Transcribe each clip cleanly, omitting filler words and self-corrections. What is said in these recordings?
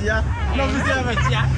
ya. No pusieron ya.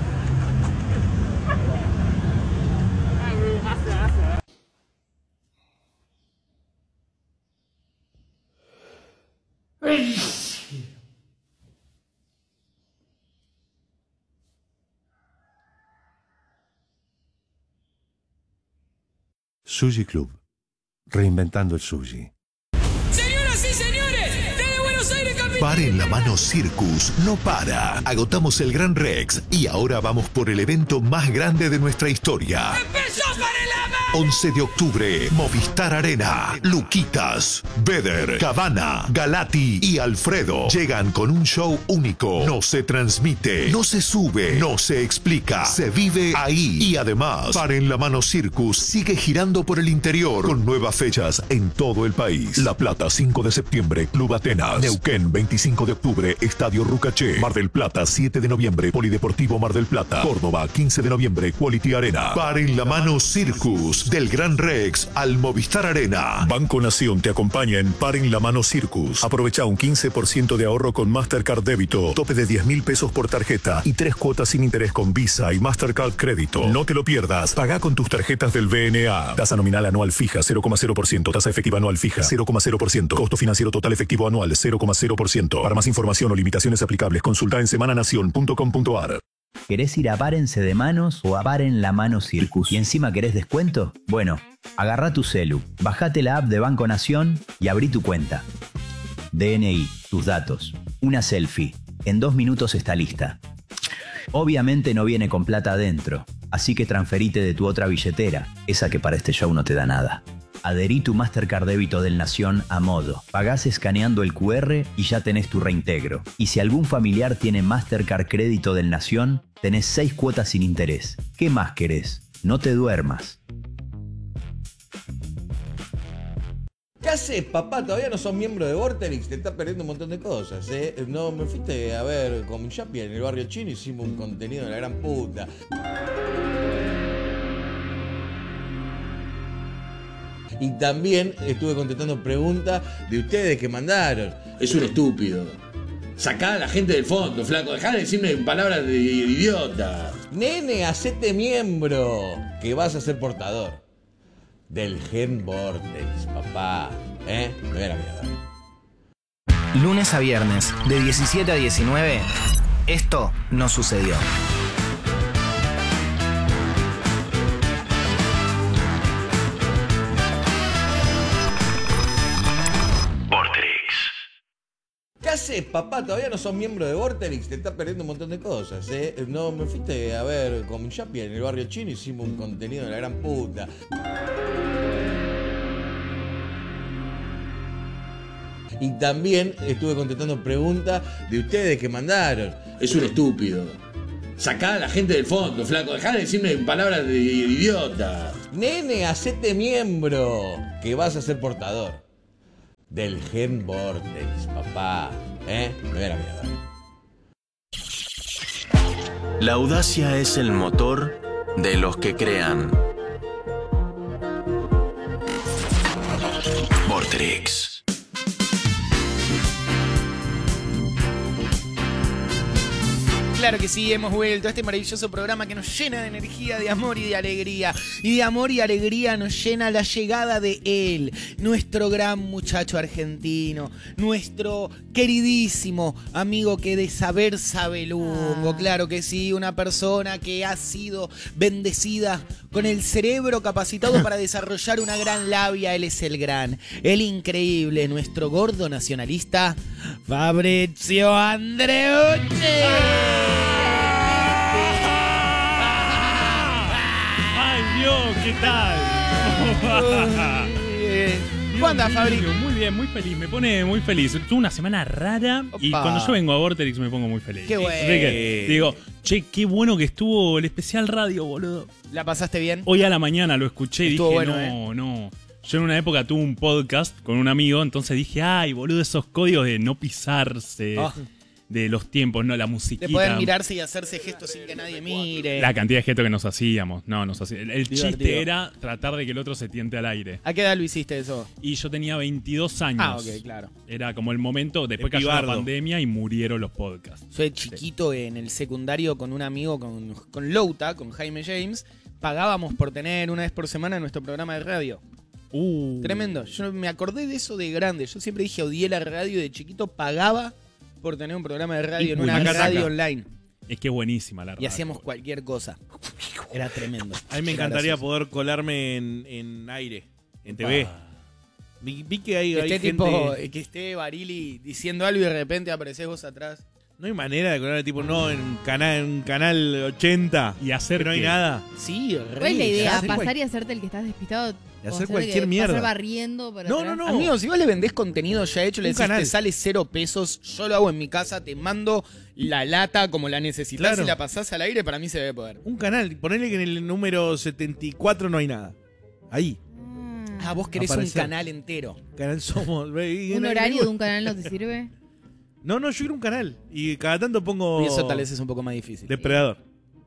Sushi Club. Reinventando el sushi. Señoras y señores, desde Buenos Aires, capital. Paren la mano Circus no para. Agotamos el Gran Rex y ahora vamos por el evento más grande de nuestra historia. ¡Empezó para la mano! 11 de octubre, Movistar Arena. Luquitas, Beder, Cabana, Galati y Alfredo llegan con un show único. No se transmite, no se sube, no se explica, se vive ahí. Y además, Paren la mano Circus sigue girando por el interior con nuevas fechas en todo el país. La Plata, 5 de septiembre, Club Atenas. Neuquén, 25 de octubre, Estadio Rucaché. Mar del Plata, 7 de noviembre, Polideportivo Mar del Plata. Córdoba, 15 de noviembre, Quality Arena. Paren la mano Circus. Del Gran Rex al Movistar Arena. Banco Nación te acompaña en Paren la mano Circus. Aprovecha un 15% de ahorro con Mastercard Débito, tope de 10.000 pesos por tarjeta y 3 cuotas sin interés con Visa y Mastercard Crédito. No te lo pierdas. Paga con tus tarjetas del BNA. Tasa nominal anual fija 0,0%. Tasa efectiva anual fija 0,0%. Costo financiero total efectivo anual 0,0%. Para más información o limitaciones aplicables, consulta en semananación.com.ar. ¿Querés ir a Párense de Manos o a Paren la Mano Circus? ¿Y encima querés descuento? Bueno, agarrá tu celu, bajate la app de Banco Nación y abrí tu cuenta. DNI, tus datos, una selfie. En 2 minutos está lista. Obviamente no viene con plata adentro, así que transferite de tu otra billetera, esa que para este show no te da nada. Adherí tu Mastercard Débito del Nación a modo. Pagás escaneando el QR y ya tenés tu reintegro. Y si algún familiar tiene Mastercard Crédito del Nación, tenés 6 cuotas sin interés. ¿Qué más querés? No te duermas. ¿Qué haces, papá? Todavía no sos miembro de Vorterix, te estás perdiendo un montón de cosas, ¿eh? No, me fuiste a ver con Chapi en el barrio chino, hicimos un contenido de la gran puta. Y también estuve contestando preguntas de ustedes que mandaron. Es un estúpido. Sacá a la gente del fondo, flaco. Dejá de decirme palabras de idiota. Nene, hacete miembro, que vas a ser portador del Gen Vortex, papá. Me voy a la mierda. Lunes a viernes, de 17 a 19, esto no sucedió. ¿Qué haces, papá? Todavía no sos miembro de Vorterix, te estás perdiendo un montón de cosas, ¿eh? No, me fuiste a ver con Chapi en el barrio chino, hicimos un contenido de la gran puta. Y también estuve contestando preguntas de ustedes que mandaron. Es un estúpido. Sacá a la gente del fondo, flaco. Dejá de decirme palabras de idiota. Nene, hacete miembro, que vas a ser portador del Gen Vortex, papá. Me voy a la mierda. La audacia es el motor de los que crean. Vorterix. Claro que sí, hemos vuelto a este maravilloso programa que nos llena de energía, de amor y de alegría. Y de amor y alegría nos llena la llegada de él, nuestro gran muchacho argentino, nuestro queridísimo amigo que de saber sabe lungo. Claro que sí, una persona que ha sido bendecida con el cerebro capacitado para desarrollar una gran labia. Él es el gran, el increíble, nuestro gordo nacionalista, Fabrizio Andreucci. ¡Ay, Dios! ¿Qué tal? ¿Cómo andás, Fabri? Muy bien, muy feliz. Me pone muy feliz. Tuve una semana rara. Opa. Y cuando yo vengo a Vorterix me pongo muy feliz. ¡Qué bueno! Digo, che, qué bueno que estuvo el especial radio, boludo. ¿La pasaste bien? Hoy a la mañana lo escuché y estuvo dije, bueno, no. Yo en una época tuve un podcast con un amigo, entonces dije, ay, boludo, esos códigos de no pisarse. de los tiempos, ¿no? La musiquita. De poder mirarse y hacerse gestos sin que nadie mire. La cantidad de gestos que nos hacíamos. El Divertido. chiste era tratar de que el otro se tiente al aire. ¿A qué edad lo hiciste eso? Y yo tenía 22 años. Ah, ok, claro. Era como el momento, después cayó la pandemia y murieron los podcasts. Yo de chiquito en el secundario con un amigo, con Louta, con Jaime James, pagábamos por tener una vez por semana nuestro programa de radio. Tremendo. Yo me acordé de eso de grande. Yo siempre dije, odié la radio, de chiquito pagaba por tener un programa de radio en una radio online. Es que buenísima la radio. Y hacíamos cualquier cosa. Era tremendo. A mí me encantaría poder colarme en aire, en TV. Vi que hay gente... tipo, que esté Barili diciendo algo y de repente aparecés vos atrás. No hay manera de colarme tipo, no, en canal 80 y hacer que no hay nada. Sí, ¿Cuál es la idea? ¿Pasar y hacerte el que estás despistado? Y hacer cualquier mierda. Pasar barriendo para No. Amigo, si vos le vendés contenido ya hecho, le decís, te sale 0 pesos, yo lo hago en mi casa, te mando la lata como la necesitas, Claro. y la pasás al aire, para mí se debe poder. Un canal, ponele que en el número 74 no hay nada. Ahí. Ah, vos querés Aparecer. un canal entero. Canal Somos. ¿Un horario de un canal no te sirve? No, yo quiero un canal. Y cada tanto pongo... Y eso tal vez es un poco más difícil. Depredador.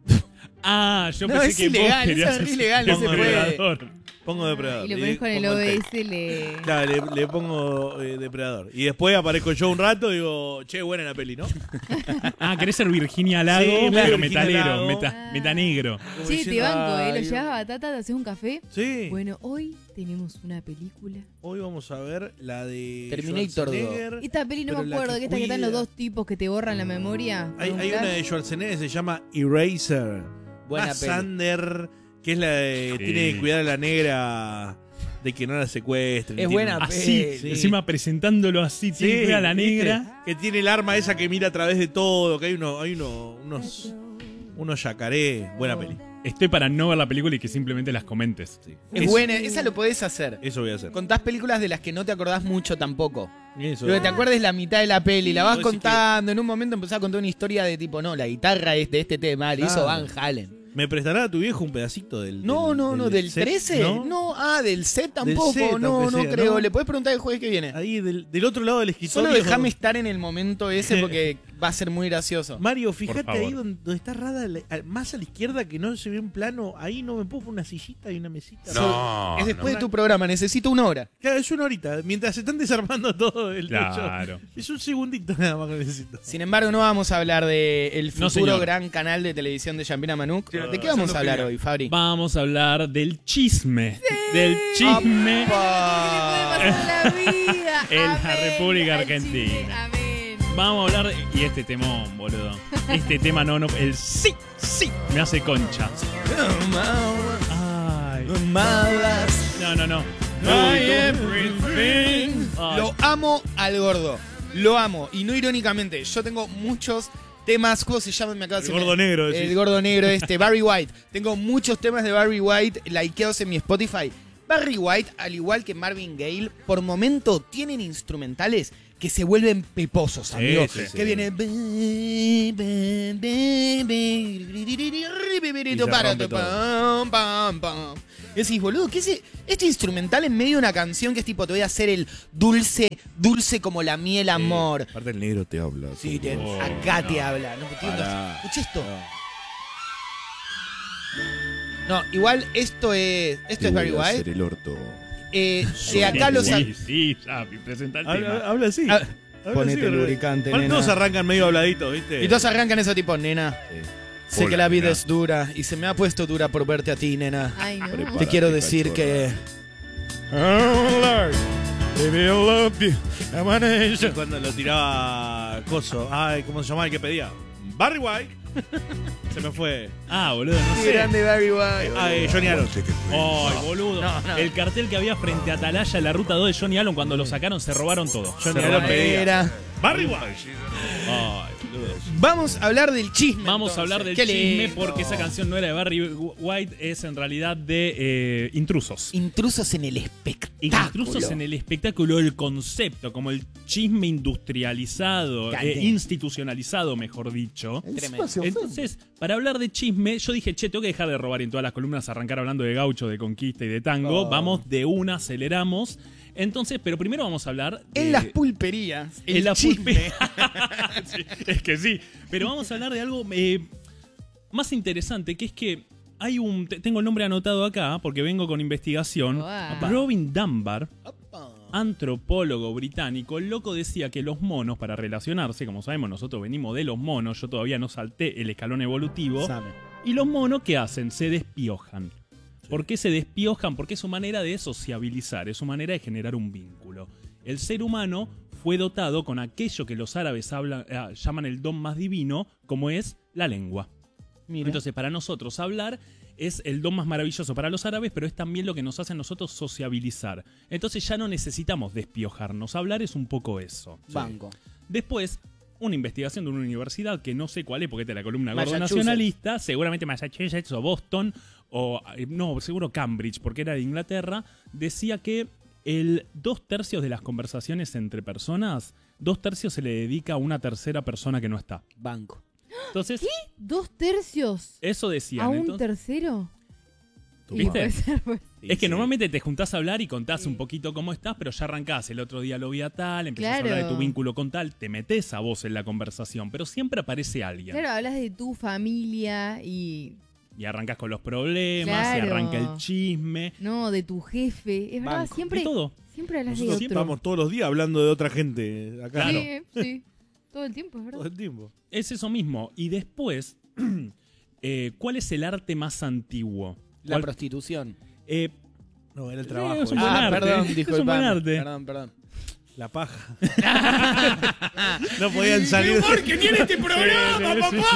Yo No, pensé es que ilegal, vos querías eso es hacer- ilegal, no se Pongo puede. Depredador. Pongo Depredador. Y lo pones con el pongo OBS, texto. Claro, le pongo Depredador. Y después aparezco yo un rato y digo, che, buena la peli, ¿no? ¿Querés ser Virginia Lago? Sí, pero Virginia metalero, Lago. metanegro. Sí, te banco, lo llevas a Batata, te haces un café. Sí. Bueno, hoy tenemos una película. Hoy vamos a ver la de Terminator Schwarzenegger. Esta peli no pero me la acuerdo, que están cuida. los dos tipos que te borran la memoria. Hay con un una flash. de Schwarzenegger que se llama Eraser. Buena peli. Sander, que es la de Sí. tiene que cuidar a la negra de que no la secuestren. Es Tiene- buena Así, Sí. encima presentándolo así, Sí, tiene que ver a la ¿viste? negra. Que tiene el arma esa que mira a través de todo, que hay unos yacaré. Buena peli. Estoy para no ver la película y que simplemente las comentes. Es buena, esa lo podés hacer. Eso voy a hacer. Contás películas de las que no te acordás mucho tampoco. Eso. Lo que te acuerdes la mitad de la peli, la vas Vos decís contando, en un momento empezás a contar una historia de tipo, no, la guitarra es de este tema, le hizo Claro. Van Halen. ¿Me prestará a tu viejo un pedacito del No, ¿del set? 13? ¿No? Del set tampoco, set, no aunque sea, creo. ¿no? Le podés preguntar el jueves que viene. Ahí del otro lado del escritorio. Solo déjame estar en el momento ese porque va a ser muy gracioso. Mario, fíjate favor. ahí donde está Rada, más a la izquierda que no se ve en plano. Ahí no me puedo poner una sillita y una mesita. No. Es después de tu programa, necesito 1 hora. Claro, es una horita. Mientras se están desarmando todo el Claro. techo. Es un segundito nada más que necesito. Sin embargo, no vamos a hablar del No, futuro señor. gran canal de televisión de Yampina Manuk. ¿De qué vamos a hablar hoy, Fabri? Vamos a hablar del chisme. Del chisme ¿Qué le puede pasar a la vida? en la Amén, República al Argentina. chisme, amén. Vamos a hablar y este temón, boludo. Este tema no, el sí, me hace concha. Ay. No. Ay. Lo amo al gordo. Lo amo. Y no irónicamente. Yo tengo muchos temas. ¿Cómo se llama? Me acaba de El decir- gordo negro, decís. El gordo negro Barry White. Tengo muchos temas de Barry White likeados en mi Spotify. Barry White, al igual que Marvin Gaye, por momento tienen instrumentales que se vuelven peposos, amigo. sí, sí. Que viene... Y decís, boludo, ¿qué es este instrumental en medio de una canción que es tipo, te voy a hacer el dulce, dulce como la miel, amor? Aparte el negro te habla. Sí, acá te habla. No, escucha esto. No, igual esto es Barry White. el orto. De acá los... Sí, ya, presenta el tema. Habla así. Ah, Habla ponete así, lubricante, Aparte nena. todos arrancan medio habladitos, ¿viste? Y todos arrancan eso tipo, nena. Sé que la vida es dura y se me ha puesto dura por verte a ti, nena. Ay, no. Te quiero decir que... Y cuando lo tiraba Coso. Ay, ¿cómo se llamaba el que pedía? Barry White. Se me fue. Boludo, no Qué sé. grande Barry White. Ay, Johnny Allen. Ay, boludo. No. El cartel que había frente a Atalaya en la ruta 2 de Johnny Allen, cuando lo sacaron, se robaron todo. Johnny Se Allen robaron. pedía. Era. Barry White. Ay, boludo. Vamos a hablar del chisme. Vamos entonces. a hablar del Qué chisme lindo. porque esa canción no era de Barry White, es en realidad de Intrusos. Intrusos en el espectáculo. Intrusos en el espectáculo, el concepto, como el chisme industrializado, Grande. institucionalizado, mejor dicho. Tremendo. Entonces, para hablar de chisme, yo dije, tengo que dejar de robar y en todas las columnas, arrancar hablando de gaucho, de conquista y de tango. Vamos de una, aceleramos. Entonces, pero primero vamos a hablar En las pulperías. En la pulpería. Sí, es que sí. Pero vamos a hablar de algo más interesante, que es que hay tengo el nombre anotado acá, porque vengo con investigación. Wow. Robin Dunbar, antropólogo británico, el loco decía que los monos, para relacionarse, como sabemos, nosotros venimos de los monos, yo todavía no salté el escalón evolutivo. Y los monos, ¿qué hacen? Se despiojan. ¿Por qué se despiojan? Porque es su manera de sociabilizar, es su manera de generar un vínculo. El ser humano fue dotado con aquello que los árabes llaman el don más divino, como es la lengua. Mira. Entonces, para nosotros hablar es el don más maravilloso para los árabes, pero es también lo que nos hace a nosotros sociabilizar. Entonces ya no necesitamos despiojarnos. Hablar es un poco eso. Banco. Después, una investigación de una universidad que no sé cuál es, porque esta es la columna gordo Massachusetts. nacionalista, seguramente Massachusetts o Boston, o no, seguro Cambridge, porque era de Inglaterra, decía que 2/3 de las conversaciones entre personas, 2/3 se le dedica a una tercera persona que no está. Banco. Entonces, ¿Qué? ¿2/3? eso decían. ¿A un entonces, tercero? Y ¿viste? puede ser, pues. Es que normalmente te juntás a hablar y contás un poquito cómo estás, pero ya arrancás. El otro día lo vi a tal, empezás a hablar de tu vínculo con tal, te metés a vos en la conversación, pero siempre aparece alguien. Claro, hablas de tu familia y arrancás con los problemas, Claro. y arranca el chisme. no, de tu jefe. Es verdad, Banco. siempre, De todo. siempre hablas Nosotros de otro. estamos todos los días hablando de otra gente acá. Sí, sí. Todo el tiempo, es verdad. Todo el tiempo. Es eso mismo. Y después, ¿cuál es el arte más antiguo? La prostitución. No, era el trabajo. Es un buen arte. Perdón, Es un disculpame. buen arte. Perdón. La paja. No podían salir. ¡El humor que tiene este programa, Sí, sí, sí.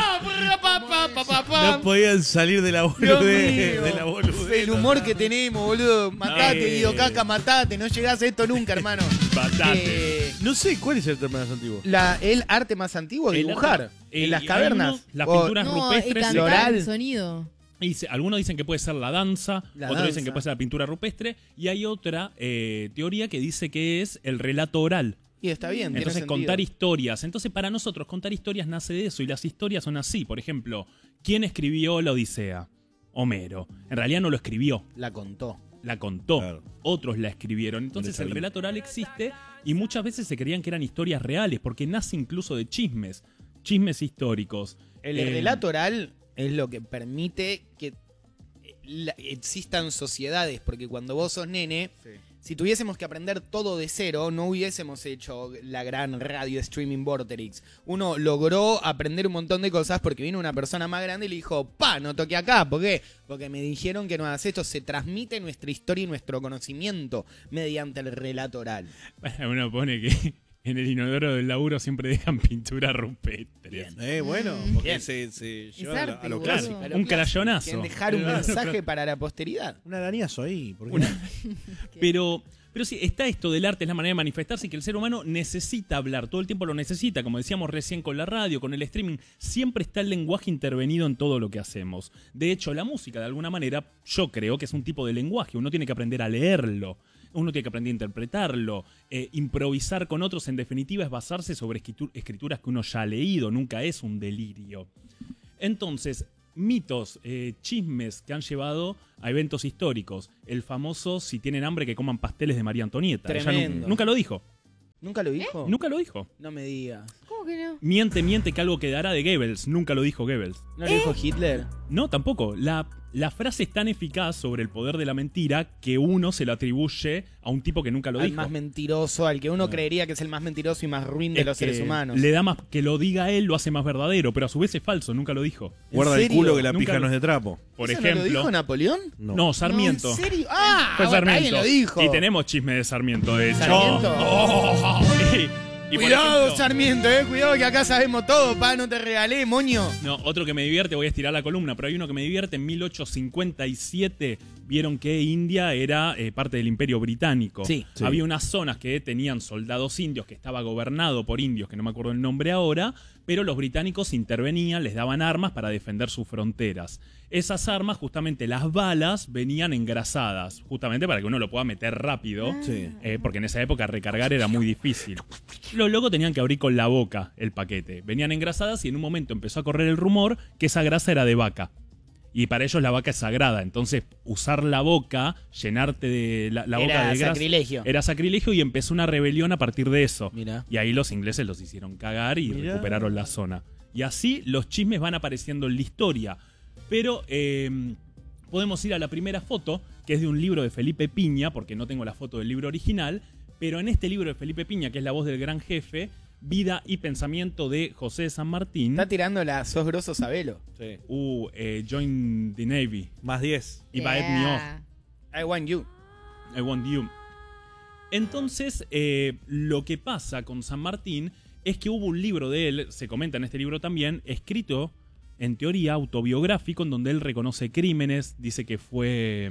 papá! No podían salir de la Dios boludez. mío. De la boludez. El humor que tenemos, boludo. Matate, Guido Caca, matate. No llegás a esto nunca, hermano. Matate. No sé cuál es el tema más antiguo. El arte más antiguo, El dibujar. arte- En las hay cavernas. uno, las O- pinturas No, rupestres. cantar, floral. el sonido. Algunos dicen que puede ser la danza, La otros dicen danza. que puede ser la pintura rupestre, y hay otra teoría que dice que es el relato oral. Y está bien, tiene Entonces, sentido. contar historias. Entonces, para nosotros, contar historias nace de eso. Y las historias son así. Por ejemplo, ¿quién escribió la Odisea? Homero. En realidad no lo escribió, La contó. la contó. Claro. Otros la escribieron. Entonces, el relato oral existe y muchas veces se creían que eran historias reales, porque nace incluso de chismes históricos. El relato oral es lo que permite que existan sociedades, porque cuando vos sos nene, si tuviésemos que aprender todo de cero, no hubiésemos hecho la gran radio streaming Vorterix. Uno logró aprender un montón de cosas porque vino una persona más grande y le dijo, no toque acá. ¿Por qué? Porque me dijeron que no hagas esto. Se transmite nuestra historia y nuestro conocimiento mediante el relato oral. Uno pone que en el inodoro del laburo siempre dejan pintura rupestre. Bueno, porque Bien. se Es lleva arte, a lo boludo. clásico. A lo Un clásico. crayonazo. Quieren dejar un mensaje para la posteridad. Un arañazo ahí. ¿Por qué? Pero sí, está esto del arte, es la manera de manifestarse, y que el ser humano necesita hablar, todo el tiempo lo necesita, como decíamos recién con la radio, con el streaming, siempre está el lenguaje intervenido en todo lo que hacemos. De hecho, la música, de alguna manera, yo creo que es un tipo de lenguaje, uno tiene que aprender a leerlo. Uno tiene que aprender a interpretarlo, improvisar con otros, en definitiva, es basarse sobre escrituras que uno ya ha leído, nunca es un delirio. Entonces, mitos, chismes que han llevado a eventos históricos. El famoso, si tienen hambre, que coman pasteles de María Antonieta. Ella Tremendo. nunca lo dijo. ¿Nunca lo dijo? Nunca lo dijo. No me digas. ¿Cómo que no? Miente que algo quedará de Goebbels. Nunca lo dijo Goebbels. ¿No lo dijo Hitler? No, tampoco. La frase es tan eficaz sobre el poder de la mentira que uno se lo atribuye a un tipo que nunca lo Al dijo. más mentiroso, al que uno creería que es el más mentiroso y más ruin de Es los seres que humanos. Le da más que lo diga él, lo hace más verdadero, pero a su vez es falso, nunca lo dijo. Guarda el serio? culo que la Nunca pija lo- no es de trapo. Por ¿Eso ejemplo. no lo dijo Napoleón? No, Sarmiento. ¿En serio? ¡Ah! Fue bueno, Sarmiento. alguien lo dijo. Y tenemos chisme de Sarmiento, de hecho. ¿Sarmiento? Y por Cuidado, ejemplo- Sarmiento, cuidado que acá sabemos todo, no te regalé, moño. No, otro que me divierte, voy a estirar la columna, pero hay uno que me divierte. En 1857 vieron que India era parte del Imperio Británico. Sí. Había unas zonas que tenían soldados indios, que estaba gobernado por indios, que no me acuerdo el nombre ahora, pero los británicos intervenían, les daban armas para defender sus fronteras. Esas armas, justamente las balas, venían engrasadas, justamente para que uno lo pueda meter rápido, Sí. porque en esa época recargar era muy difícil. Los locos tenían que abrir con la boca el paquete. Venían engrasadas y en un momento empezó a correr el rumor que esa grasa era de vaca. Y para ellos la vaca es sagrada. Entonces, usar la boca, llenarte de la boca de grasa. Sacrilegio. Era sacrilegio y empezó una rebelión a partir de eso. Mirá. Y ahí los ingleses los hicieron cagar y recuperaron la zona. Y así los chismes van apareciendo en la historia. Pero podemos ir a la primera foto, que es de un libro de Felipe Piña, porque no tengo la foto del libro original. Pero en este libro de Felipe Piña, que es La voz del gran jefe, Vida y pensamiento de José de San Martín. Está tirando la sos grosso Sabelo. Sí. Join the Navy. Más 10. Y va me off. I want you. I want you. Entonces, lo que pasa con San Martín es que hubo un libro de él, se comenta en este libro también, escrito, en teoría, autobiográfico, en donde él reconoce crímenes, dice que fue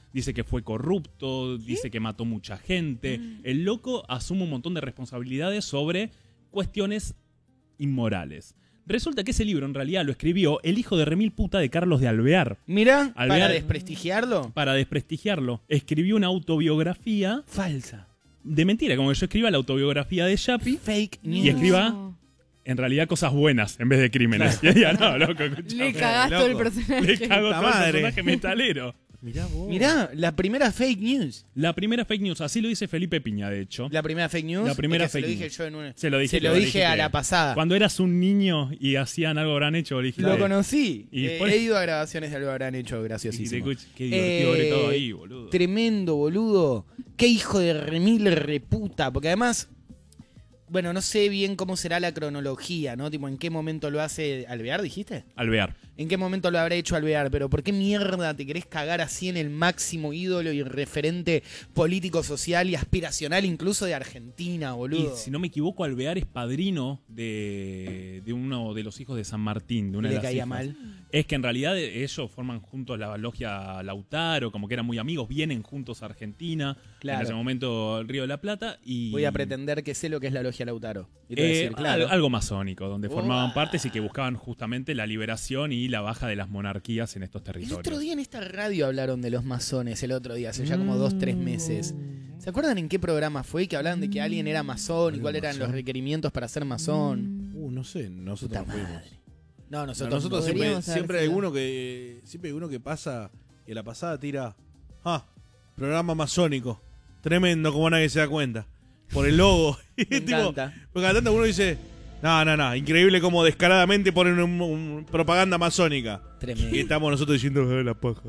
corrupto, dice que mató mucha gente. El loco asume un montón de responsabilidades sobre cuestiones inmorales. Resulta que ese libro en realidad lo escribió el hijo de remil puta de Carlos de Alvear. Mira, Alvear, para desprestigiarlo. Para desprestigiarlo. Escribió una autobiografía falsa. De mentira, como que yo escriba la autobiografía de Yapi. Fake news. Y escriba en realidad cosas buenas en vez de crímenes. Claro. Y ella, no, loco, Le cagás todo el personaje. Le cago todo el personaje metalero. Mirá vos. Mirá, la primera fake news. La primera fake news, así lo dice Felipe Piña, de hecho. La primera fake news. La primera es que fake se lo dije news. yo en una. Se lo dije, Se lo dije a la pasada. Cuando eras un niño y hacían algo habrán hecho, dijiste. Lo conocí. Y He ido a grabaciones de algo habrán hecho graciosísimo. Qué divertido ver todo ahí, boludo. Tremendo, boludo. Qué hijo de remil reputa. Porque además, bueno, no sé bien cómo será la cronología, ¿no? Tipo, ¿en qué momento lo hace Alvear, dijiste? Alvear. ¿En qué momento lo habrá hecho Alvear? Pero ¿por qué mierda te querés cagar así en el máximo ídolo y referente político, social y aspiracional incluso de Argentina, boludo? Y si no me equivoco, Alvear es padrino de uno de los hijos de San Martín, de una ¿Y de le las caía hijas. mal? Es que en realidad ellos forman juntos la logia Lautaro, como que eran muy amigos, vienen juntos a Argentina, Claro. en ese momento el Río de la Plata, y Voy a pretender que sé lo que es la logia Lautaro. Y te voy a decir, claro. algo masónico, donde formaban Uah. partes y que buscaban justamente la liberación y la baja de las monarquías en estos El territorios. otro día en esta radio hablaron de los masones, el otro día, hace ya como 2-3 meses. ¿Se acuerdan en qué programa fue que hablaban de que alguien era masón y cuáles eran los requerimientos para ser masón? No sé, nosotros Puta no fuimos. madre. No, nosotros Nosotros siempre, Podríamos haber siempre hay sido. alguno que pasa y a la pasada tira. Programa masónico. Tremendo, como nadie se da cuenta. Por el logo. Me encanta. Porque cada tanto uno dice. No, increíble como descaradamente ponen un propaganda masónica. Tremendo. Y estamos nosotros diciendo la paja.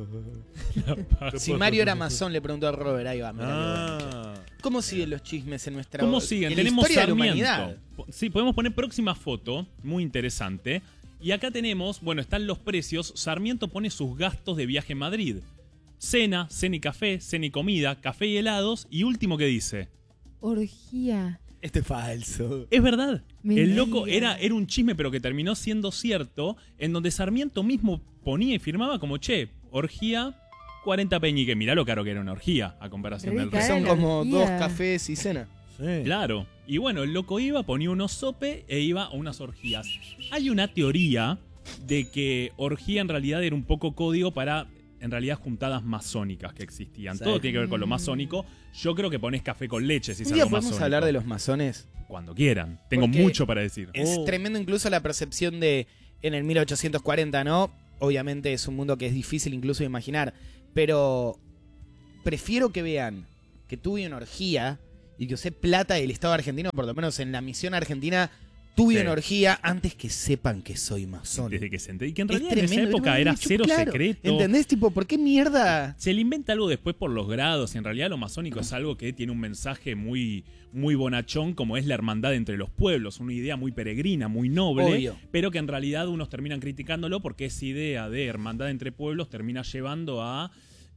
Si Mario era masón, le preguntó a Robert, ahí va. mirá qué bueno. Ah. ¿Cómo siguen los chismes en nuestra ¿Cómo siguen? en la Tenemos historia de la Sarmiento. humanidad? Sí, podemos poner próxima foto, muy interesante. Y acá tenemos, bueno, están los precios. Sarmiento pone sus gastos de viaje en Madrid. Cena y café, cena y comida, café y helados. Y último que dice. Orgía. Esto es falso. Es verdad. Mentira. El loco era un chisme, pero que terminó siendo cierto, en donde Sarmiento mismo ponía y firmaba como, che, orgía, 40 peñiques. Mirá lo caro que era una orgía a comparación Re del cara. resto. Son la como orgía. 2 cafés y cena. Sí. Claro. Y bueno, el loco iba, ponía unos sope e iba a unas orgías. Hay una teoría de que orgía en realidad era un poco código para, en realidad, juntadas masónicas que existían. Sí. Todo tiene que ver con lo masónico. Yo creo que pones café con leche si es Un día algo podemos masónico. hablar de los masones. Cuando quieran. Tengo Porque mucho para decir. Es tremendo incluso la percepción de en el 1840, ¿no? Obviamente es un mundo que es difícil incluso de imaginar, pero prefiero que vean que tuve una orgía y que usé plata del Estado argentino, por lo menos en la misión argentina, tuve Sí. una orgía antes que sepan que soy masón. Desde que se entendió. Y que en Es realidad en esa tremendo, época me era dicho, cero claro. secreto. ¿Entendés? Tipo, ¿por qué mierda? Se le inventa algo después por los grados. Y en realidad lo masónico es algo que tiene un mensaje muy, muy bonachón, como es la hermandad entre los pueblos. Una idea muy peregrina, muy noble. Obvio. Pero que en realidad unos terminan criticándolo porque esa idea de hermandad entre pueblos termina llevando a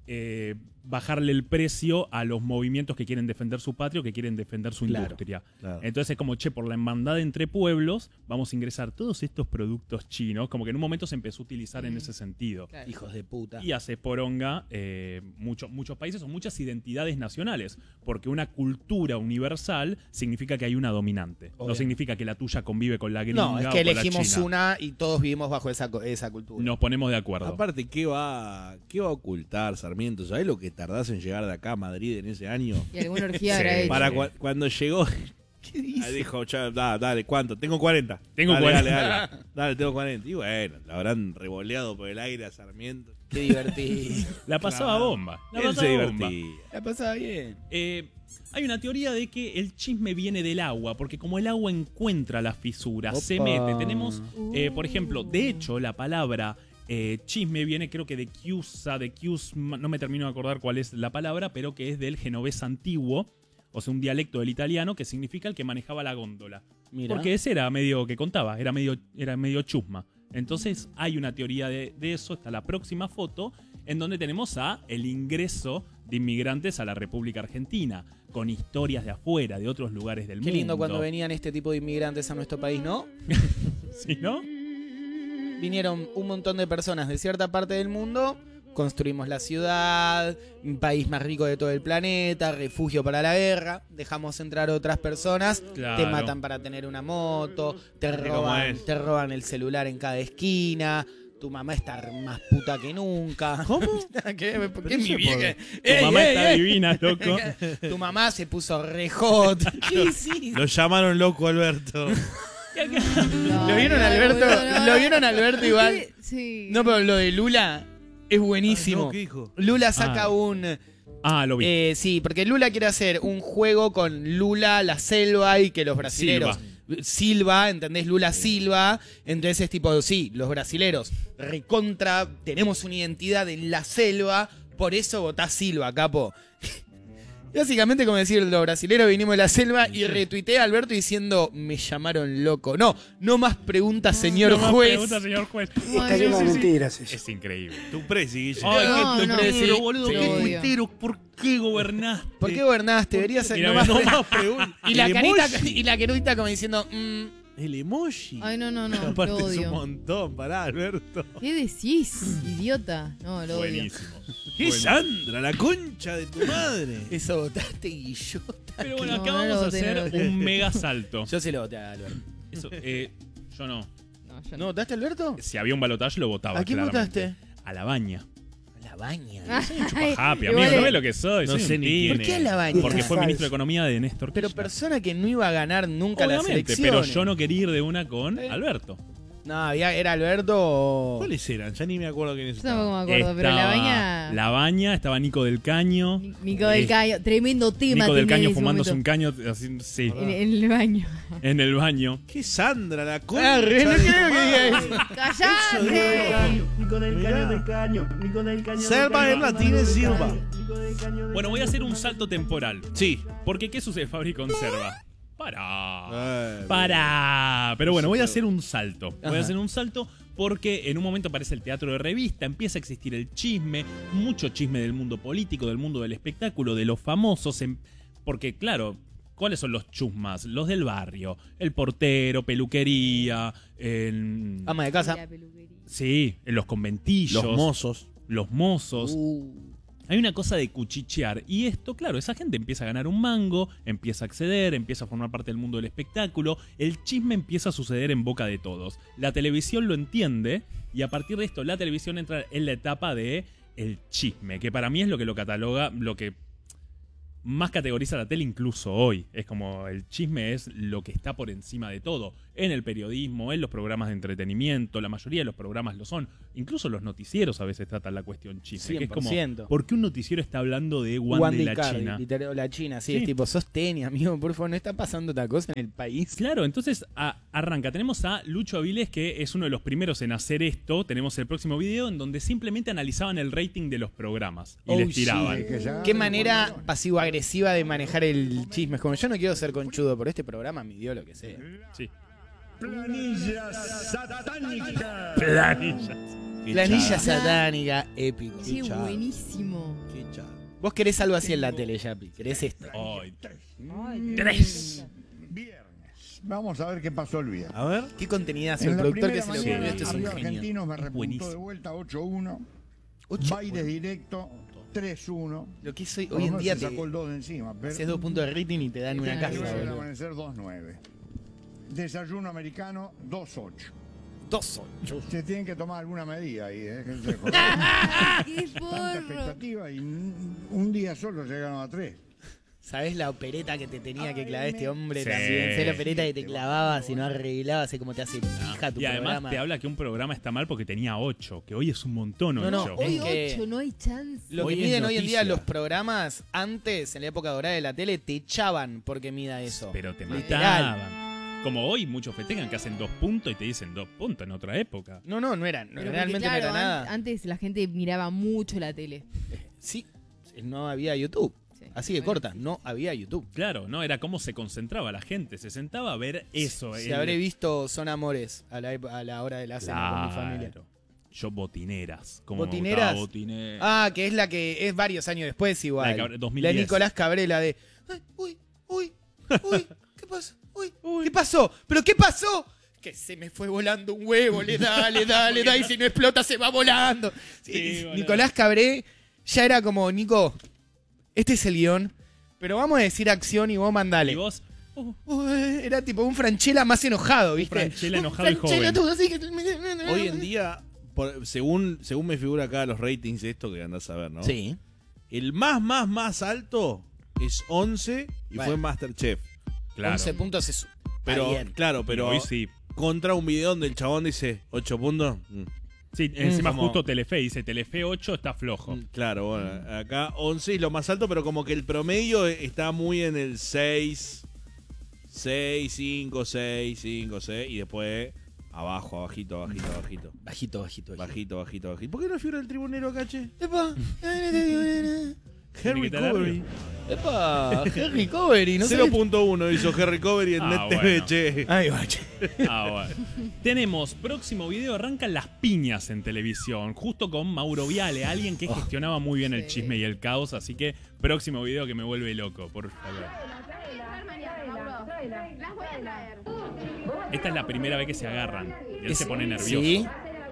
bajarle el precio a los movimientos que quieren defender su patria o que quieren defender su Claro, industria. claro. Entonces es como, che, por la hermandad entre pueblos vamos a ingresar todos estos productos chinos, como que en un momento se empezó a utilizar en ese sentido. Claro. Hijos de puta. Y hace poronga muchos países o muchas identidades nacionales, porque una cultura universal significa que hay una dominante. No Obvio. significa que la tuya convive con la gringa No, es o que con la elegimos china. una y todos vivimos bajo esa cultura. Nos ponemos de acuerdo. Aparte, ¿qué va a ocultar Sarmiento? ¿Sabés lo que tardás en llegar de acá a Madrid en ese año? Y alguna orgía Sí. habrá hecho. Para cuando llegó, ¿Qué dice? Ahí dijo, dale, ¿cuánto? Tengo 40. Tengo Dale, 40. Dale, tengo 40. Y bueno, la habrán revoleado por el aire a Sarmiento. Qué divertido. La pasaba bomba. Él se divertía. La pasaba bien. Hay una teoría de que el chisme viene del agua, porque como el agua encuentra las fisuras, se Opa. mete. Tenemos, por ejemplo, de hecho, la palabra chisme viene creo que de chiusa, no me termino de acordar cuál es la palabra, pero que es del genovés antiguo, o sea, un dialecto del italiano que significa el que manejaba la góndola. Mira. Porque ese era medio que contaba, era medio chusma. Entonces hay una teoría de eso, está la próxima foto, en donde tenemos el ingreso de inmigrantes a la República Argentina, con historias de afuera, de otros lugares del mundo. Qué lindo cuando venían este tipo de inmigrantes a nuestro país, ¿no? ¿Sí, no? Vinieron un montón de personas de cierta parte del mundo, construimos la ciudad, un país más rico de todo el planeta, refugio para la guerra, dejamos entrar otras personas, Claro. te matan para tener una moto, te cómo es. roban el celular en cada esquina. Tu mamá está más puta que nunca. ¿Cómo? ¿Qué? ¿Por qué Pero mi eso vieja? Tu mamá está divina, loco. Tu mamá se puso re hot. ¿Qué hiciste? Lo llamaron loco Alberto. ¿Lo vieron Alberto? ¿Lo vieron Alberto igual? Sí. No, pero lo de Lula es buenísimo. No, ¿qué dijo? Lula saca un... Lo vi. sí, porque Lula quiere hacer un juego con Lula, la selva y que los brasileros... Silva, ¿entendés? Lula Silva. Entonces es tipo, sí, los brasileros recontra, tenemos una identidad en la selva, por eso votás Silva, capo. Básicamente como decir, los brasileros vinimos de la selva y retuiteé a Alberto diciendo, me llamaron loco. No más preguntas, señor juez. Señor juez. Está lleno de mentiras eso. Es increíble. Tu presi, Guille. Ay, No, qué no. tuitero, boludo. Te Qué odio. tuitero. ¿Por qué gobernaste? ¿Por qué gobernaste? Debería ser... Mira, no más no preguntas. más preguntas. Y la El carita emoji. y la carita como diciendo, El emoji. Ay, no, te Aparte es un odio. montón, pará, Alberto. ¿Qué decís, idiota? No, lo odio. Buenísimo. ¿Qué Sandra? La concha de tu madre. eso votaste Guillota. Pero bueno, No, acá no vamos lo a voté, no hacer lo voté. un mega salto. Yo se lo voté a Alberto. Eso, yo no. No, yo ¿No no. votaste a Alberto? Si había un balotaje lo votaba. ¿A quién claramente. votaste? A la baña. La baña. Ay, Happy, igual amigo, no es- ves lo que soy. No soy sé un ni tigre. quién ¿Por qué a la baña? Porque fue ministro de Economía de Néstor Pero Kirchner. persona que no iba a ganar nunca las Obviamente, elecciones. pero yo no quería ir de una con Alberto. No, era Alberto o... ¿Cuáles eran? Ya ni me acuerdo quiénes Yo tampoco estaban. me acuerdo, pero la Estaba baña. La baña, estaba Nico del Caño. Nico del Caño, tremendo tema. Nico del tenía en Caño ese fumándose un momento. caño, así, sí, En el baño. en el baño. ¿Qué Sandra? La concha. Ah, re, no de creo tu que diga madre. ¡Cállate! Nico del Mirá. del caño, Nico del caño. Selva es Martínez Silva. Bueno, voy a hacer un salto temporal. Sí. Porque ¿qué sucede, Fabri Conserva? Pará. Eh, Pará. Pero bueno, voy a hacer un salto. Voy Ajá. a hacer un salto porque en un momento aparece el teatro de revista, empieza a existir el chisme, mucho chisme del mundo político, del mundo del espectáculo, de los famosos. Porque, claro, ¿cuáles son los chusmas? Los del barrio. El portero, peluquería, Ama de casa. sí, en los conventillos. Los mozos. Los mozos. Hay una cosa de cuchichear. Y esto, claro, esa gente empieza a ganar un mango, empieza a acceder, empieza a formar parte del mundo del espectáculo. El chisme empieza a suceder en boca de todos. La televisión lo entiende y a partir de esto la televisión entra en la etapa de el chisme, que para mí es lo que lo cataloga, lo que más categoriza la tele incluso hoy. Es como el chisme es lo que está por encima de todo. En el periodismo, en los programas de entretenimiento, la mayoría de los programas lo son. Incluso los noticieros a veces tratan la cuestión chisme. Que es como, 100%. ¿por qué un noticiero está hablando de Wanda y la Cardi, China? literal, la China, sí, Sí. es tipo, sostén, amigo, por favor, no está pasando otra cosa en el país. Claro, entonces arranca. Tenemos a Lucho Avilés, que es uno de los primeros en hacer esto. Tenemos el próximo video en donde simplemente analizaban el rating de los programas y Oh, les tiraban. sí. Qué manera pasivo-agresiva de manejar el chisme. Es como, yo no quiero ser conchudo, por este programa me dio lo que sea. Sí. Planillas satánicas. Planilla satánica, épico. Sí, buenísimo. Vos querés algo así en la tele, Yapi. Querés esto. Ay, Tres. Viernes. Vamos a ver qué pasó el viernes. A ver. Qué contenidazo. El En la productor que primera se le ocurrió, mañana, este es un Río genio. Argentinos me repuntó buenísimo. de vuelta 8-1. Bailes directo 3-1. Lo que soy Por hoy lo en menos día se te sacó el 2 de encima. Pero haces 2 puntos de rating y te dan una Una casa, hoy al boludo. amanecer 2-9. Desayuno americano 2-8. 2-8. Se tienen que tomar alguna medida ahí, ¿eh? Que se ¡Qué Tanta forro! expectativa y un día solo llegaron a 3. ¿Sabés la opereta que te tenía que clavar este hombre Sí. también? ¿Sabés la opereta que te clavaba si no arreglabas? Sé cómo te hace pija tu Y además programa. te habla que un programa está mal porque tenía 8, que hoy es un montón. No, no, 8. Hoy Es que 8, no hay chance. Lo Hoy que es miden hoy en día noticia. los programas, antes, en la época dorada de la tele, te echaban porque mida eso. Pero te Literal. mataban. Como hoy muchos festejan que hacen 2 puntos y te dicen 2 puntos en otra época. No, no era. Pero porque, Realmente claro, no era nada. Antes la gente miraba mucho la tele. Sí, no había YouTube. Sí. Así que Bueno, corta, no había YouTube. Claro, ¿no? Era cómo se concentraba la gente. Se sentaba a ver eso. Si habré visto Son Amores a la hora de la cena con mi familia. Claro. Yo botineras. Como ¿Botineras? Botineras. Ah, que es la que es varios años después igual. La de Cabrera, 2010. La de Nicolás Cabrera de... Ay, uy, ¿qué pasó? ¿Qué pasó? ¿Pero qué pasó? Que se me fue volando un huevo, le da, y si no explota se va volando. Sí, boludo. Nicolás Cabré ya era como, Nico, este es el guión, pero vamos a decir acción y vos mandale. Y vos, Era tipo un Franchella más enojado, ¿viste? Franchella enojado y Franchella, joven. todo así que... Hoy en día, según me figura acá los ratings de esto que andás a ver, ¿no? Sí. El más alto es 11 y Bueno. fue Masterchef. claro. 11 puntos es... Pero, bien. claro, pero Hoy sí. contra un video donde el chabón dice 8 puntos. Sí, encima Como- justo Telefe dice Telefe 8 está flojo. Claro, bueno, acá 11 es lo más alto, pero como que el promedio está muy en el 6, 5, 6, y después abajito. Bajito. ¿Por qué no figura el tribunero acá, che? Epa, Harry que estar Covery. epa, Harry Covery, no sé. 0.1 hizo Harry Covery en Ah, NetTV, bueno. che. Ahí va, che. Ah, bueno. Tenemos, próximo video, arrancan las piñas en televisión, justo con Mauro Viale, alguien que gestionaba muy bien el chisme y el caos, así que próximo video que me vuelve loco, por favor. Esta es la primera vez que se agarran. Y él se pone nervioso. ¿Sí?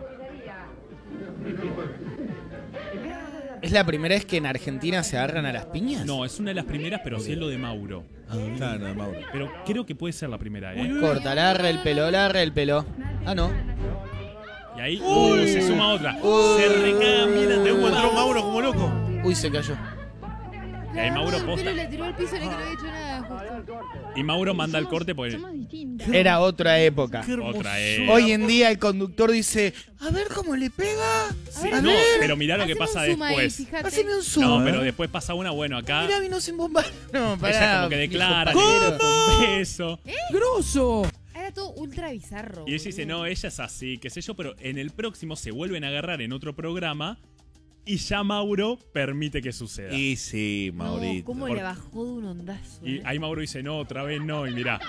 ¿Es la primera vez que en Argentina se agarran a las piñas? No, es una de las primeras, pero sí es lo de Mauro. Claro, de Mauro. Pero creo que puede ser la primera, ¿eh? Corta, larga el pelo. Ah, no. Y ahí se suma otra. Se recaga, mira, Te encontró Mauro como loco. Uy, se cayó. Y ahí Mauro Pero posta. le tiró al piso y le que no había hecho nada justo. Y Mauro manda el corte porque Era otra época. otra es. Hoy en día el conductor dice, a ver cómo le pega. Sí, A no, ver. pero mirá lo que Haceme pasa un zoom ahí, después. fíjate. Haceme un zoom. No, pero después pasa una, bueno, acá Mirá, vino sin bomba. No, ella pará. como que declara viejo que pajero. un beso. Era todo ultra bizarro. Y ella dice, no, ella es así, qué sé yo, pero en el próximo se vuelven a agarrar en otro programa y ya Mauro permite que suceda. Y sí, No, Maurito. cómo Por- le bajó de un ondazo. Y ahí Mauro dice, no, otra vez no, y mirá.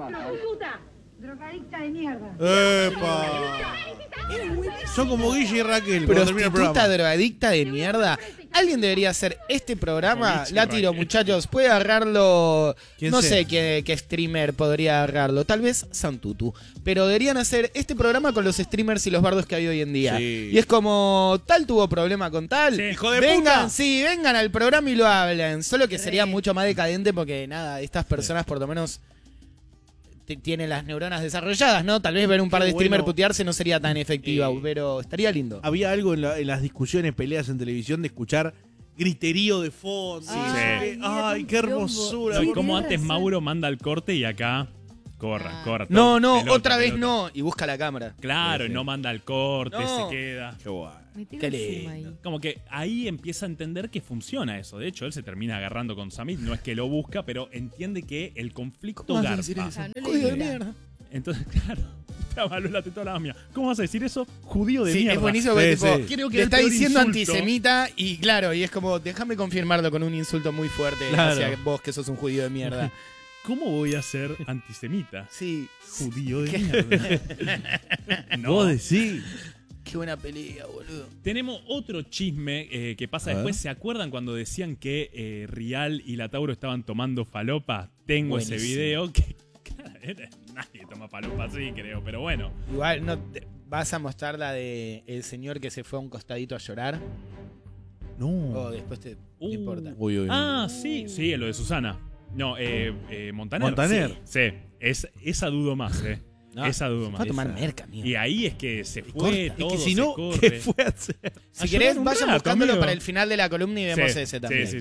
Drogadicta de mierda. ¡Epa! Son como Guille y Raquel. cuando termina el Prostituta programa. drogadicta de mierda. Alguien debería hacer este programa. Con Guille La tiro, Raquel. muchachos. Puede agarrarlo. ¿Quién No sea? sé qué streamer podría agarrarlo. Tal vez Santutu. Pero deberían hacer este programa con los streamers y los bardos que hay hoy en día. Sí. Y es como, tal tuvo problema con tal. Sí. ¡Hijo de vengan, puta! sí, vengan al programa y lo hablen. Solo que sería mucho más decadente porque, nada, estas personas por lo menos tienen las neuronas desarrolladas, ¿no? Tal vez ver un par Qué de streamers bueno. putearse no sería tan efectiva, pero estaría lindo. Había algo en las discusiones, peleas en televisión de escuchar griterío de fondo. Sí. Ay, qué hermosura. No, y Sí, como tenés antes razón. Mauro manda el corte y acá corra. No, todo, no, pelota, otra vez pelota. no. Y busca la cámara. Claro, y no manda el corte, No. se queda. Qué guay. Metelo Qué encima lindo. ahí. Como que ahí empieza a entender que funciona eso. De hecho, él se termina agarrando con Samit. No es que lo busca, pero entiende que el conflicto ¿Cómo vas a decir garpa. eso? Ah, no le Judío de diga. mierda. Entonces, claro, te avaló la tetola mía. ¿Cómo vas a decir eso? Judío de Sí, mierda. es buenísimo porque Sí, tipo, sí. Creo que le el está peor diciendo insulto. antisemita y claro, y es como, déjame confirmarlo con un insulto muy fuerte Claro. hacia vos que sos un judío de mierda. ¿Cómo voy a ser antisemita? Sí. Judío de mierda. No. Vos decís. Qué buena pelea, boludo. Tenemos otro chisme que pasa A después. ver. ¿Se acuerdan cuando decían que Rial y la Tauro estaban tomando falopa? Tengo ese Buenísimo. video que... Nadie toma falopa así, creo, pero bueno. Igual, no ¿vas a mostrar la de el señor que se fue a un costadito a llorar? No. O después te... No importa. Uy, uy, uy. Ah, sí, sí, lo de Susana. No, Montaner. Montaner. Sí, esa dudo más, No, esa dudo fue más. a tomar Esa. merca, amigo. Y ahí es que se fue corta. todo, Es que si se no, corre. ¿qué fue a hacer? Si A querés, llorar un vayan rato, buscándolo amigo. para el final de la columna y vemos Sí, ese también. Sí, sí, sí.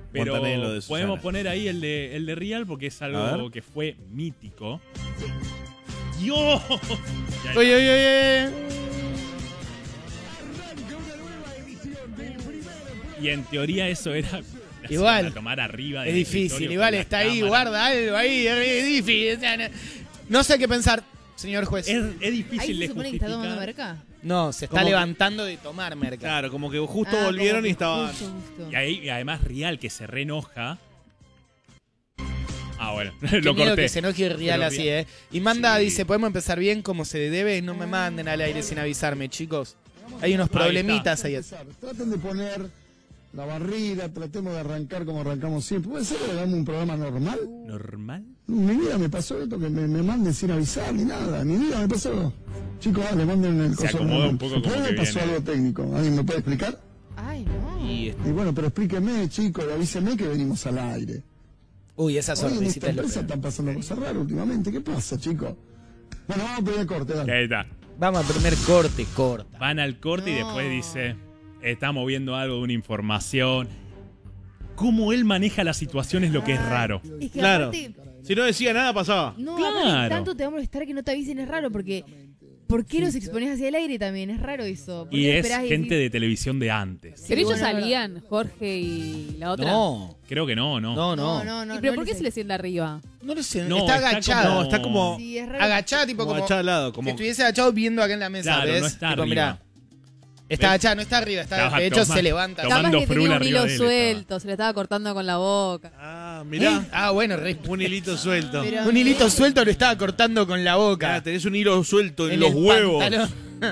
Pero Montaner lo de Susana. podemos poner ahí el de Real porque es algo que fue mítico. ¡Dios! Oye. Y en teoría eso era Igual. a tomar arriba del Es difícil, escritorio igual con la está ahí, cámara. guarda algo ahí, es difícil. O sea, no sé qué pensar, señor juez. Es ¿Ahí difícil se de supone que está tomando justificar. merca? No, se está Como que- levantando de tomar merca. Claro, como que justo Ah, volvieron como que y estaban. justo. Y además Real que se reenoja. Ah, bueno, Qué lo miedo corté. que se enoje Real Pero así, bien. Y Manda Sí. dice, ¿podemos empezar bien como se debe? No me manden al aire sin avisarme, chicos. Hay unos Ahí problemitas ahí. Traten de poner la barrida, tratemos de arrancar como arrancamos siempre. ¿Puede ser que hagamos un programa normal? ¿Normal? No, mi vida me pasó esto que me manden sin avisar ni nada. Mi vida me pasó. Chicos, dale, manden el Se coso acomoda normal. un poco como ¿Puede? que Pasó viene. algo técnico. ¿Alguien me puede explicar? Ay, no. Y Y bueno, pero explíqueme, chicos, avíseme que venimos al aire. Uy, esa Hoy en esta sorpresita es lo empresa peor. están pasando cosas raras últimamente. ¿Qué pasa, chicos? Bueno, vamos a pedir corte, dale. Ahí está. Vamos al primer corte, corta. Van al corte y No. después dice, estamos viendo algo de una información. Cómo él maneja la situación es lo que es raro. Es que Claro. aparte, Si no decía nada, pasaba. no, Claro. aparte tanto te va a molestar que no te avisen, es raro, porque ¿por qué los expones hacia el aire también? Es raro eso. ¿Por Y qué es esperás y gente decís- de televisión de antes. Sí, ¿Pero ellos bueno, es verdad. salían, Jorge y la otra? No, Creo que no. no. No, ¿Y pero no por qué les- se le sienta arriba? No lo sé, No, está está agachada. como- No, está como. Sí, es raro. Agachada, tipo Como como. agachada al lado, Que como. estuviese agachado viendo acá en la mesa, Claro, ¿ves? no está Tipo, arriba. mirá. Está ¿Ves? agachada, no está arriba. Estaba De hecho, toma- se levanta. toma- Capaz Tomando que frula tenía un arriba hilo de él suelto, se le estaba cortando con la boca. Ah, mirá. Ah, bueno, re- Un hilito suelto. Pero- un hilito suelto lo estaba cortando con la boca. Ah, tenés un hilo suelto en En los el huevos. pantalón.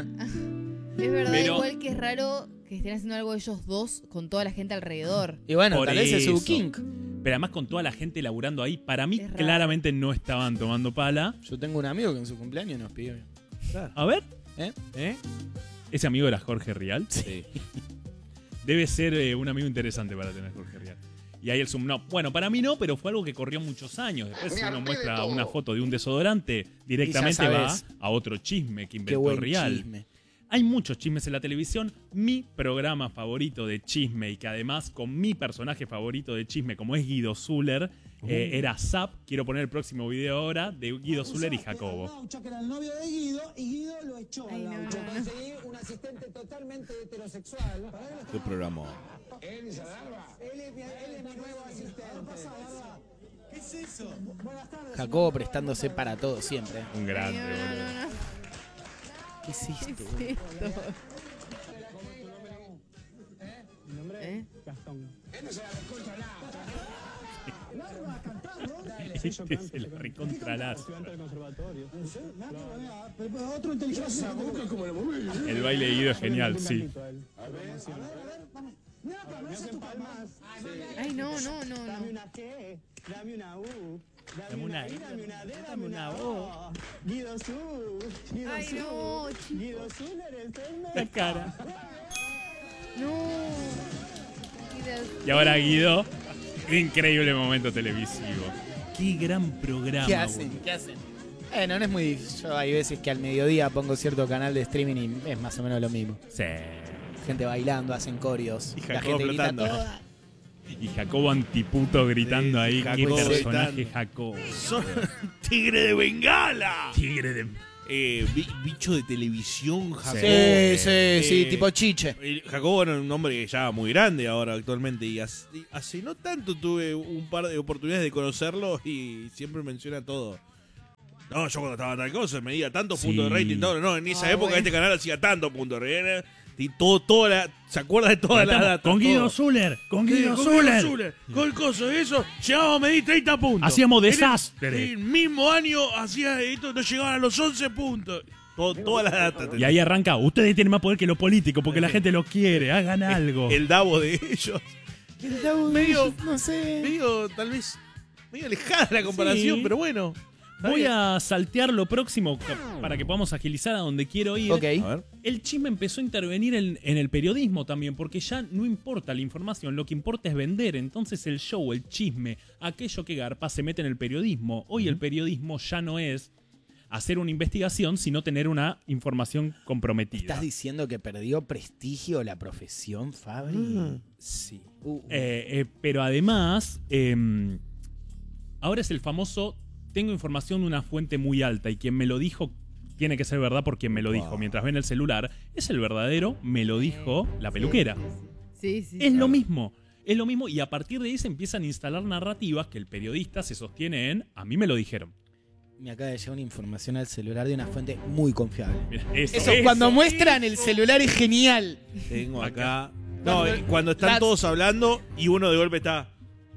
Es verdad, Pero- igual que es raro que estén haciendo algo ellos dos con toda la gente alrededor. Y bueno, Por tal vez es su eso. kink. Pero además con toda la gente laburando ahí, para mí Es raro. claramente no estaban tomando pala. Yo tengo un amigo que en su cumpleaños nos pidió. A ver, ¿Eh? ¿ese amigo era Jorge Rial? Sí. Debe ser un amigo interesante para tener Jorge Rial. Y ahí el zoom, no. Bueno, para mí no, pero fue algo que corrió muchos años. Después, si uno muestra una foto de un desodorante, directamente Y ya va sabes. a otro chisme que Qué inventó buen Rial. chisme. Hay muchos chismes en la televisión. Mi programa favorito de chisme, y que además con mi personaje favorito de chisme, como es Guido Zuller, era Zap. Quiero poner el próximo video ahora de Guido Zuller y Jacobo. Naucha, que era el novio de Guido, y Guido lo echó a Ay, no, Naucha. no, no. Conseguí un asistente totalmente heterosexual. ¿Qué programó? Él es mi nuevo asistente. ¿Qué es eso? Buenas tardes. Jacobo prestándose para todo siempre. Un grande, No, boludo. no, no. ¿Qué hiciste? ¿Qué es esto? ¿Eh? Se la recontralazo. Otro inteligente. El baile de Guido es genial, sí. Ay, no, no, no, Dame no. una G, dame una U, Dame una I, dame una D, dame una O. Guido Su, Guido Ay, Su, no, chico. Guido Zuller, el tema. La cara. No. Y ahora Guido, increíble momento televisivo. Qué gran programa. ¿Qué hacen? boludo. ¿Qué hacen? No es muy difícil. Yo hay veces que al mediodía pongo cierto canal de streaming y es más o menos lo mismo. Sí. Gente bailando, hacen corios. Y La Jacobo gente grita flotando. toda. Y Jacobo Antiputo gritando ahí. Qué Jacobo personaje gritando. Jacobo. Son tigre de Bengala. Tigre de... Bicho de televisión, Jacobo. Sí, tipo chiche. Jacobo era un hombre ya muy grande ahora actualmente y hace no tanto tuve un par de oportunidades de conocerlo y siempre menciona todo. No, yo cuando estaba tal cosa me medía tantos Sí. puntos de rating, todo. No, en esa época bueno. este canal hacía tantos puntos de rating. Y ¿se acuerda de toda la Estamos data? con Guido todo. Zuller. Con Sí, Guido con Zuller. Con el coso de eso, llegábamos a medir 30 puntos. Hacíamos En el- desastre. El mismo año hacía esto, no llegaban a los 11 puntos. Toda la data. Y ahí arranca. Ustedes tienen más poder que los políticos porque la gente los quiere. Hagan algo. El Davo de ellos. medio, no sé. medio, tal vez, medio alejada la comparación, Sí. pero bueno. Voy a saltear lo próximo para que podamos agilizar a donde quiero ir. Ok. A ver. El chisme empezó a intervenir en el periodismo también, porque ya no importa la información, lo que importa es vender. Entonces el show, el chisme, aquello que garpa se mete en el periodismo. Hoy el periodismo ya no es hacer una investigación, sino tener una información comprometida. ¿Estás diciendo que perdió prestigio la profesión, Fabri? Sí. Pero además, ahora es el famoso, tengo información de una fuente muy alta y quien me lo dijo tiene que ser verdad por quien me lo dijo. Mientras ven el celular, es el verdadero, me lo dijo la peluquera. Sí. Es lo mismo. Es lo mismo y a partir de ahí se empiezan a instalar narrativas que el periodista se sostiene en a mí me lo dijeron. Me acaba de llegar una información al celular de una fuente muy confiable. Mira, eso cuando muestran el celular es genial. Tengo acá. No, cuando están todos hablando y uno de golpe está.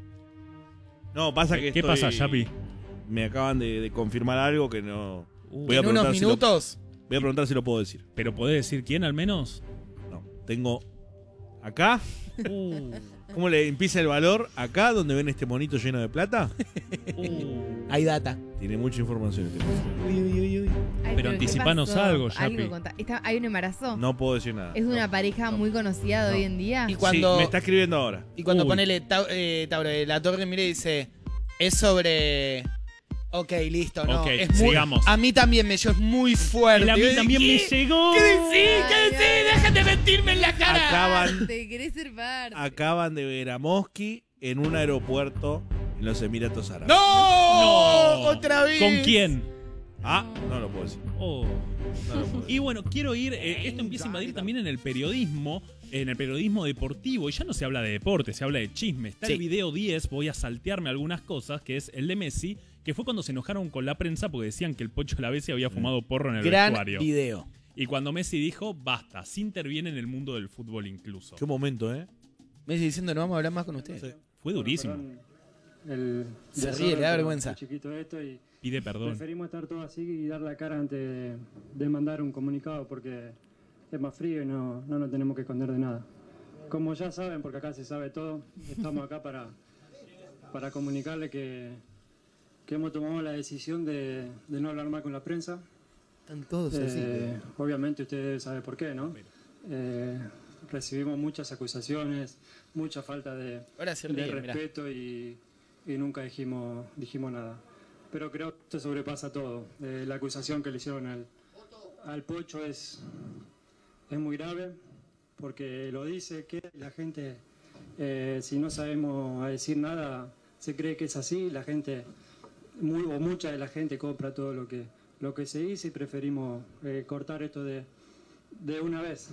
No, pasa que ¿Qué pasa, Yapi? Me acaban de confirmar algo que no. En unos minutos. Voy a preguntar si lo puedo decir. ¿Pero podés decir quién al menos? No. Tengo acá. ¿Cómo le empieza el valor? Acá, donde ven este monito lleno de plata. Hay data. Tiene mucha información este Uy. Ay, pero anticipanos algo, Yapi. Hay un embarazo. No puedo decir nada. Es una pareja muy conocida de hoy en día. Y cuando, sí, me está escribiendo ahora. Y cuando ponele Tauro, la torre mire y dice, es sobre... Ok, listo, no. Ok, es muy, sigamos. A mí también me llegó, es muy fuerte. A mí también me llegó. ¿Qué decís? ¡Déjate mentirme en la cara! Te querés ser parte. Acaban de ver a Mosqui en un aeropuerto en los Emiratos Árabes. ¡No! ¡Otra vez! ¿Con quién? No lo puedo decir. Y bueno, quiero ir, esto empieza a invadir también en el periodismo deportivo, y ya no se habla de deporte, se habla de chisme. Está el video 10, voy a saltearme algunas cosas, que es el de Messi, que fue cuando se enojaron con la prensa porque decían que el Pocho Lavezzi había fumado porro en el vestuario. Gran video. Y cuando Messi dijo, basta, se interviene en el mundo del fútbol incluso. Qué momento, Messi diciendo, no vamos a hablar más con ustedes. Sí. Fue durísimo. Se ríe, le da vergüenza. Pide perdón. Preferimos estar todos así y dar la cara antes de mandar un comunicado porque es más frío y no nos tenemos que esconder de nada. Como ya saben, porque acá se sabe todo, estamos acá para comunicarle que hemos tomado la decisión de no hablar más con la prensa. Están todos así. Obviamente ustedes saben por qué, ¿no? Recibimos muchas acusaciones, mucha falta de respeto y nunca dijimos nada. Pero creo que esto sobrepasa todo. La acusación que le hicieron al Pocho es muy grave porque lo dice que la gente, si no sabemos a decir nada, se cree que es así. La gente, mucha de la gente compra todo lo que se dice y preferimos cortar esto de una vez.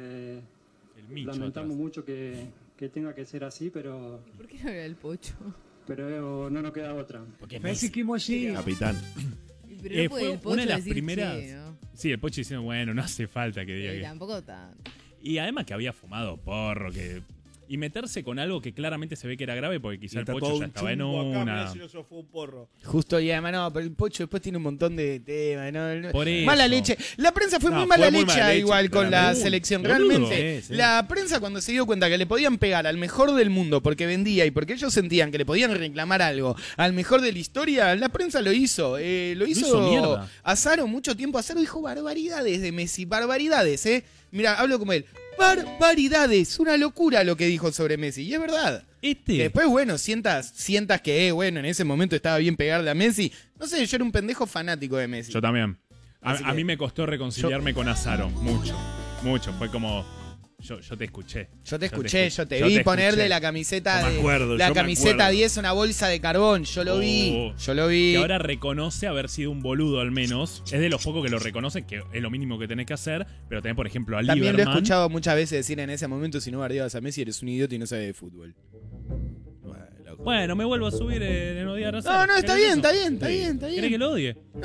Lamentamos mucho que tenga que ser así, pero... ¿Por qué no era el Pocho? Pero no nos queda otra. Porque Capitán. Pero fue una de las decir, primeras... che, ¿no? Sí, el Pocho diciendo, bueno, no hace falta que diga que... Tampoco tan... Y además que había fumado porro, y meterse con algo que claramente se ve que era grave porque quizá el Pocho ya estaba en una... Justo, y además no, pero el Pocho después tiene un montón de temas, ¿no? Por eso. Mala leche. La prensa fue muy mala leche igual con la selección. Boludo. Realmente, Sí. la prensa cuando se dio cuenta que le podían pegar al mejor del mundo porque vendía y porque ellos sentían que le podían reclamar algo al mejor de la historia, la prensa lo hizo. Lo hizo mierda. Azaro mucho tiempo. Azaro dijo barbaridades de Messi, barbaridades, Mira, hablo como él. Barbaridades, una locura lo que dijo sobre Messi. Y es verdad. Que después, bueno, sientas que, bueno, en ese momento estaba bien pegarle a Messi. No sé, yo era un pendejo fanático de Messi. Yo también. A mí me costó reconciliarme con Azaro. Mucho. Fue como... Yo te escuché. Yo te vi ponerle la camiseta No me acuerdo, la yo me camiseta acuerdo. 10 a una bolsa de carbón. Yo lo vi. Que ahora reconoce haber sido un boludo al menos. Es de los pocos que lo reconocen, que es lo mínimo que tenés que hacer. Pero también, por ejemplo, a También Lieberman. lo he escuchado muchas veces decir en ese momento, si no bardeabas a Messi eres un idiota y no sabes de fútbol. Bueno, me vuelvo a subir en odiar a Azaro. No, está ¿Querés bien, eso? está bien. ¿Querés que lo odie?